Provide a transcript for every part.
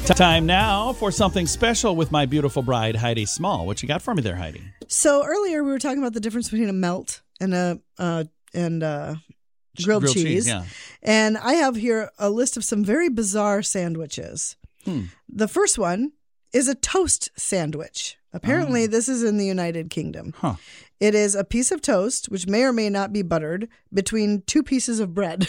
Time now for something special with my beautiful bride, Heidi Small. What you got for me there, Heidi? So earlier we were talking about the difference between a melt and a grilled cheese. Yeah. And I have here a list of some very bizarre sandwiches. The first one is a toast sandwich. Apparently, this is in the United Kingdom. Huh. It is a piece of toast, which may or may not be buttered, between two pieces of bread.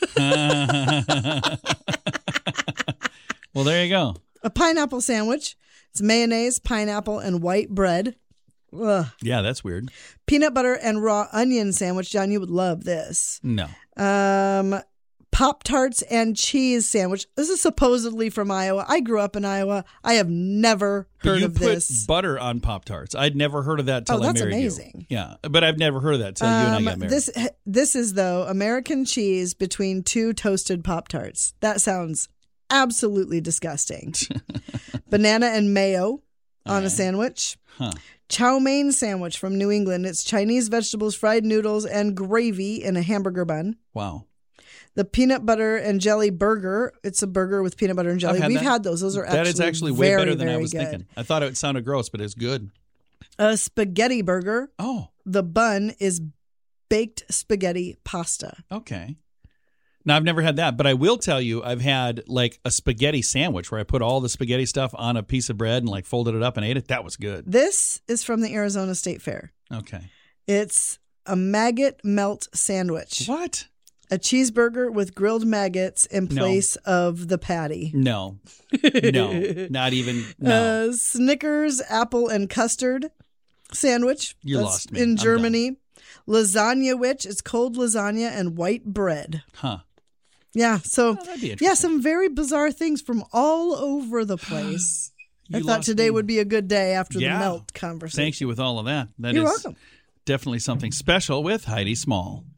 Well, there you go. A pineapple sandwich. It's mayonnaise, pineapple, and white bread. Ugh. Yeah, that's weird. Peanut butter and raw onion sandwich. John, you would love this. No. Pop-Tarts and cheese sandwich. This is supposedly from Iowa. I grew up in Iowa. I have never heard of this. You put butter on Pop-Tarts. I'd never heard of that till I married you. Oh, that's amazing. Yeah, but I've never heard of that till you and I got married. This is, though, American cheese between two toasted Pop-Tarts. That sounds absolutely disgusting. Banana and mayo on a sandwich. Huh. Chow mein sandwich from New England. It's Chinese vegetables, fried noodles, and gravy in a hamburger bun. Wow. The peanut butter and jelly burger. It's a burger with peanut butter and jelly. We've had those. Those are that is actually way very, better than I was good. thinking. I thought it sounded gross, but it's good. A spaghetti burger. Oh. The bun is baked spaghetti pasta. Okay. Now, I've never had that, but I will tell you I've had like a spaghetti sandwich where I put all the spaghetti stuff on a piece of bread and like folded it up and ate it. That was good. This is from the Arizona State Fair. Okay. It's a maggot melt sandwich. What? A cheeseburger with grilled maggots in place of the patty. No. No. Not even. No. Snickers, apple, and custard sandwich. You lost me. In Germany. Lasagna, which is cold lasagna and white bread. Huh. Yeah. So, that'd be interesting. yeah, some very bizarre things from all over the place. I thought today would be a good day after the melt conversation. Thanks you with all of that. You're welcome. Definitely something special with Heidi Small.